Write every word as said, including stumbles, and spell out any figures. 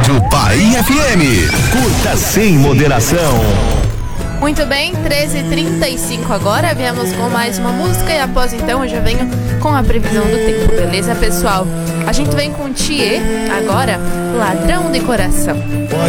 Rádio Bahia F M. Curta sem moderação. Muito bem, treze e trinta e cinco agora, viemos com mais uma música e após então eu já venho com a previsão do tempo, beleza, pessoal? A gente vem com Thier agora, Ladrão de Coração.